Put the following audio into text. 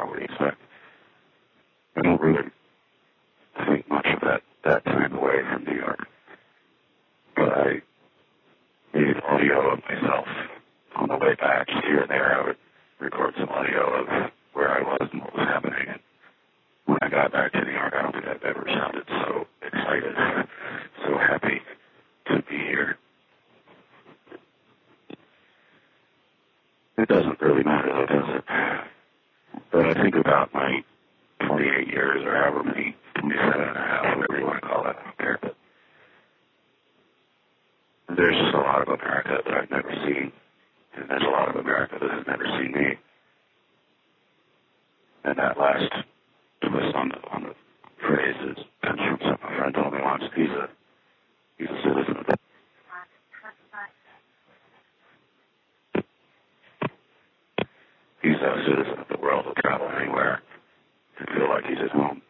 what do you expect? I don't really think much of that time away from New York. But I made audio of myself on the way back. Here and there, I would record some audio of where I was and what was happening. And when I got back to New York, I don't think I've ever sounded so excited, so happy to be here. It doesn't really matter, though, does it? But I think about my 28 years or however many, 27 and a half, whatever you want to call it, I don't care. But there's just a lot of America that I've never seen, and there's a lot of America that has never seen me. And that last twist on the phrase comes from something my friend told me once. He's a citizen of He's a citizen of the world. Will travel anywhere and feel like he's at home.